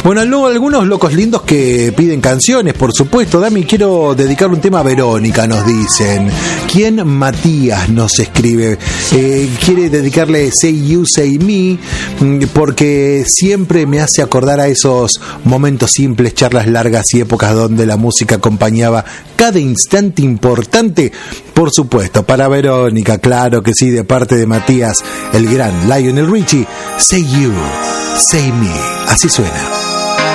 Bueno, algunos locos lindos que piden canciones, por supuesto. Dami, quiero dedicar un tema a Verónica, nos dicen. ¿Quién? Matías nos escribe. Quiere dedicarle Say You, Say Me, porque siempre me hace acordar a esos momentos simples, charlas largas y épocas donde la música acompañaba cada instante importante. Por supuesto, para Verónica, claro que sí, de parte de Matías, el gran Lionel Richie. Say You, Say Me. Así suena.